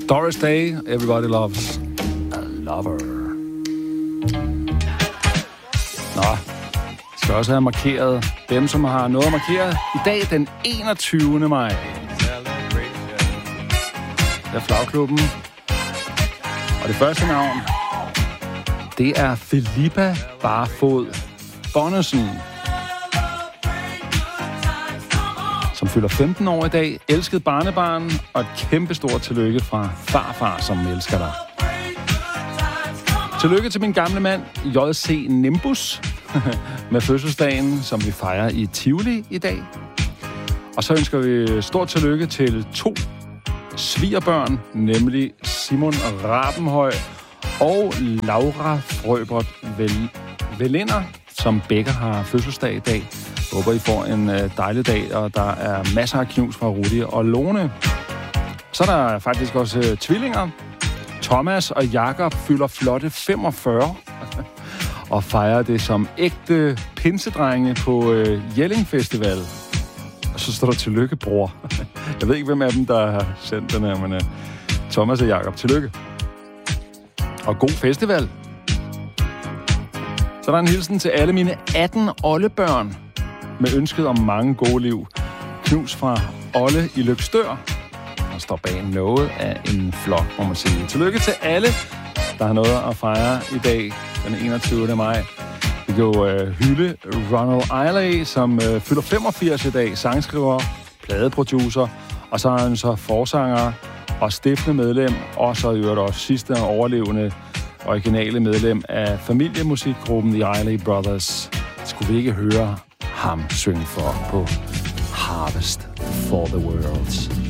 Doris Day, Everybody Loves a Lover. Nå, jeg skal også have markeret dem, som har noget markeret i dag, den 21. maj. Det er Flagklubben. Og det første navn, det er Filippa Barfod Bonnesen, som fylder 15 år i dag, elsket barnebarn, og et kæmpestort tillykke fra farfar, som elsker dig. Tillykke til min gamle mand, J.C. Nimbus, med fødselsdagen, som vi fejrer i Tivoli i dag. Og så ønsker vi stort tillykke til 2 svigerbørn, nemlig Simon Rabenhøj og Laura Frøbert Velinder, som begge har fødselsdag i dag. Jeg håber, I får en dejlig dag, og der er masser af knus fra Rudi og Lone. Så er der faktisk også tvillinger. Thomas og Jakob fylder flotte 45 og fejrer det som ægte pinsedrenge på Jelling Festival. Og så står der tillykke, bror. Jeg ved ikke, hvem af dem, der har sendt den her, men Thomas og Jakob, tillykke. Og god festival. Så der er en hilsen til alle mine 18 oldebørn med ønsket om mange gode liv. Knus fra Olle i Løgstør. Der står bag noget af en flok, må man sige. Tillykke til alle, der har noget at fejre i dag, den 21. maj. Vi kan jo hylde Ronald Isley, som fylder 85 i dag, sangskriver, pladeproducer, og så er han så forsanger og stiftende medlem, og så i øvrigt også sidste overlevende originale medlem af familiemusikgruppen The Isley Brothers. Skulle vi ikke høre ham synge for på Harvest for the World?